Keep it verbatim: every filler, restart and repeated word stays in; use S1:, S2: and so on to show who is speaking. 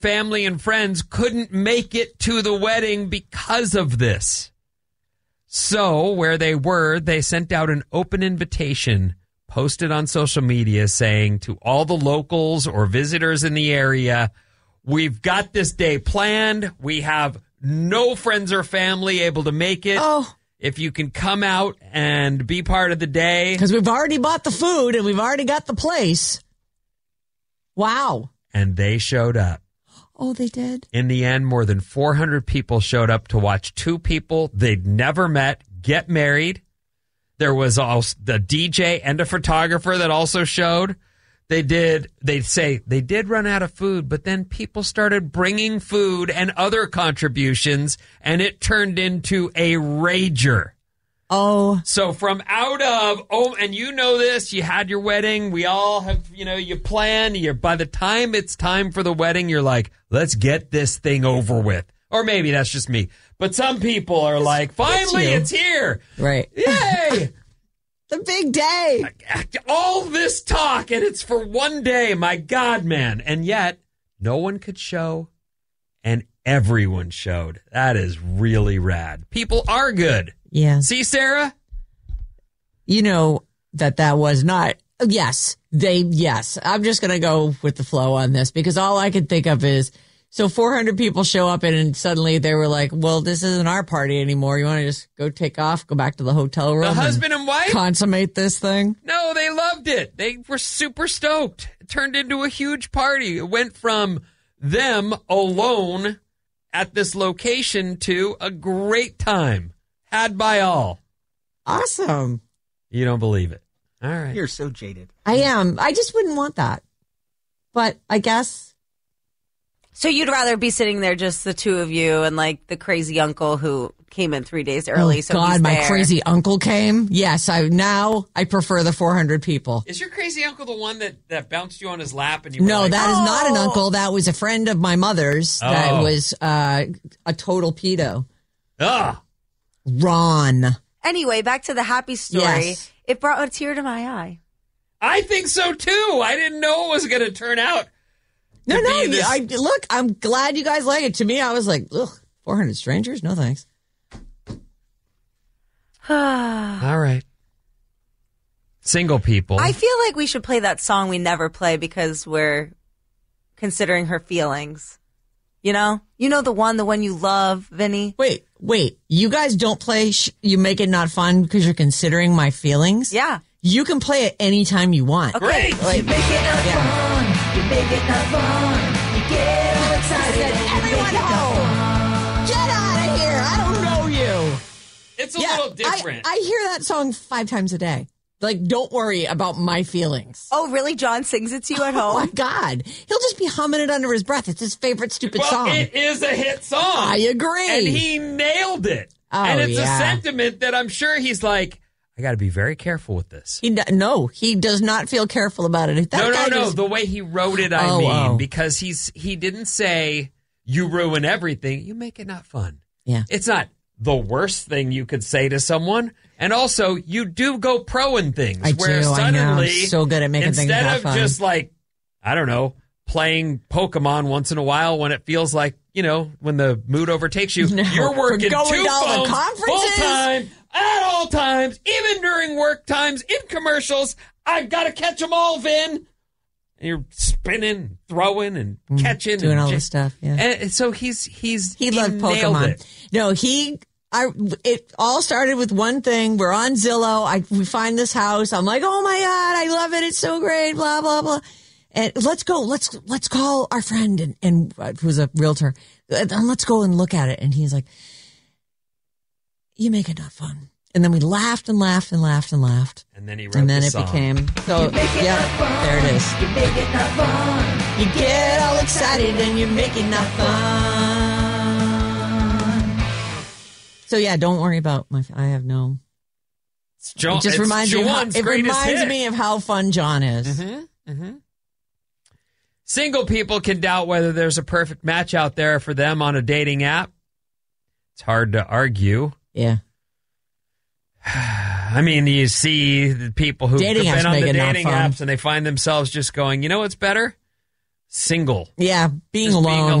S1: family and friends couldn't make it to the wedding because of this. So where they were, they sent out an open invitation posted on social media saying to all the locals or visitors in the area, we've got this day planned. We have no friends or family able to make it.
S2: Oh.
S1: If you can come out and be part of the day.
S2: Because we've already bought the food and we've already got the place. Wow.
S1: And they showed up.
S2: Oh, they did?
S1: In the end, more than four hundred people showed up to watch two people they'd never met get married. There was also the D J and a photographer that also showed. They did, they'd say they did run out of food, but then people started bringing food and other contributions, and it turned into a rager.
S2: Oh.
S1: So from out of, oh, and you know this, you had your wedding. We all have, you know, you plan. You're, by the time it's time for the wedding, you're like, let's get this thing over with. Or maybe that's just me. But some people are like, finally, it's here.
S2: Right.
S1: Yay.
S2: The big day.
S1: All this talk, and it's for one day. My God, man. And yet, no one could show, and everyone showed. That is really rad. People are good.
S2: Yeah.
S1: See, Sarah?
S2: You know that that was not, yes, they, yes. I'm just going to go with the flow on this because all I can think of is, so four hundred people show up and, and suddenly they were like, well, this isn't our party anymore. You want to just go take off, go back to the hotel room?
S1: The husband and wife?
S2: Consummate this thing?
S1: No, they loved it. They were super stoked. It turned into a huge party. It went from them alone at this location to a great time had by all.
S2: Awesome.
S1: You don't believe it. All right.
S3: You're so jaded.
S2: I am. I just wouldn't want that. But I guess.
S4: So you'd rather be sitting there, just the two of you, and like the crazy uncle who came in three days early.
S2: Oh,
S4: so
S2: God,
S4: he's
S2: my
S4: there.
S2: crazy uncle came. Yes, I now I prefer the four hundred people.
S1: Is your crazy uncle the one that, that bounced you on his lap? And you
S2: No,
S1: were like,
S2: that is
S4: oh.
S2: not an uncle. That was a friend of my mother's.
S1: Oh.
S2: That was uh, a total pedo.
S1: Ah.
S2: Ron.
S4: Anyway, back to the happy story.
S2: Yes.
S4: It brought a tear to my eye.
S1: I think so, too. I didn't know it was going to turn out.
S2: No,
S1: to
S2: no.
S1: be this-
S2: I, look, I'm glad you guys like it. To me, I was like, ugh, four hundred strangers? No, thanks.
S1: All right. Single people.
S4: I feel like we should play that song we never play because we're considering her feelings. You know? You know the one, the one you love, Vinny?
S2: Wait, wait. You guys don't play sh- You Make It Not Fun because you're considering my feelings?
S4: Yeah.
S2: You can play it anytime you want.
S4: Okay.
S1: Great.
S2: Like,
S5: You make it not
S2: yeah.
S5: fun. You make it not fun. You get all excited. and you
S2: Everyone
S5: make it not
S2: home. Get out of here. I don't know you.
S1: It's a
S2: Yeah,
S1: little different.
S2: I, I hear that song five times a day. Like, don't worry about my feelings.
S4: Oh, really? John sings it to you at
S2: Oh, my
S4: home?
S2: God. He'll just be humming it under his breath. It's his favorite stupid
S1: well,
S2: song.
S1: it is a hit song.
S2: I agree.
S1: And he nailed it.
S2: Oh,
S1: and it's
S2: yeah.
S1: a sentiment that I'm sure he's like, I got to be very careful with this.
S2: He do- no, he does not feel careful about it. That
S1: no, no,
S2: guy
S1: no.
S2: just-
S1: The way he wrote it, I
S2: Oh,
S1: mean,
S2: oh.
S1: because he's he didn't say you ruin everything. You make it not fun.
S2: Yeah.
S1: It's not the worst thing you could say to someone. And also, you do go pro in things.
S2: I
S1: where
S2: do, I
S1: suddenly,
S2: know. I'm so good at making things
S1: instead
S2: not
S1: of
S2: fun.
S1: just like, I don't know, playing Pokemon once in a while when it feels like, you know, when the mood overtakes you,
S2: No,
S1: you're working
S2: we're going
S1: two
S2: to all the
S1: phones
S2: conferences.
S1: full time at all times, even during work times, in commercials. I've got to catch them all, Vin. And you're spinning, throwing, and catching,
S2: doing
S1: and
S2: all
S1: j-
S2: this stuff, yeah.
S1: And so he's he's
S2: He loved
S1: nailed
S2: Pokemon.
S1: it.
S2: No, he. I. It all started with one thing. We're on Zillow. I we find this house. I'm like, oh my God, I love it. It's so great. Blah blah blah. And let's go. Let's let's call our friend and and uh, who's a realtor. And let's go and look at it. And he's like, you make it not fun. And then we laughed and laughed and laughed and laughed.
S1: And then he wrote
S2: And then
S1: the
S2: it
S1: song.
S2: became so.
S5: Make it
S2: Yeah,
S5: not fun.
S2: there it is.
S5: You make it not fun.
S2: You get all excited and you make it not fun. So yeah, don't worry about my. I have no.
S1: It's Jo-
S2: It just
S1: it's
S2: reminds me. Of how,
S1: Joanne's
S2: it
S1: greatest
S2: reminds
S1: hit.
S2: me of how fun John is.
S1: Mm-hmm. Mm-hmm. Single people can doubt whether there's a perfect match out there for them on a dating app. It's hard to argue.
S2: Yeah.
S1: I mean, you see the people who've
S2: Dating apps
S1: been on
S2: make
S1: the
S2: it not
S1: dating
S2: fun.
S1: apps and they find themselves just going, you know what's better? single.
S2: Yeah, being
S1: Just
S2: alone.
S1: being